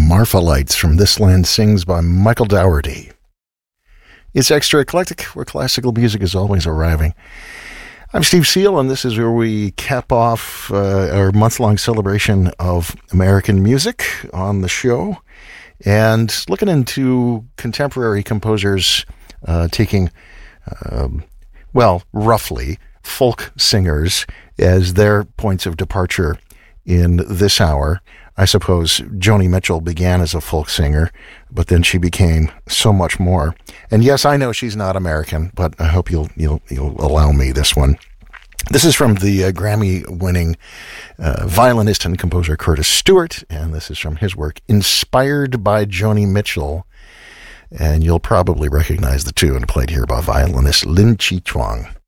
Marfa Lights from This Land Sings by Michael Dougherty. It's Extra Eclectic, where classical music is always arriving. I'm Steve Seal, and this is where we cap off our month-long celebration of American music on the show, and looking into contemporary composers taking, roughly, folk singers as their points of departure in this hour. I suppose Joni Mitchell began as a folk singer, but then she became so much more. And yes, I know she's not American, but I hope you'll allow me this one. This is from the Grammy-winning violinist and composer Curtis Stewart, and this is from his work Inspired by Joni Mitchell. And you'll probably recognize the tune played here by violinist Lin Chi Chuang.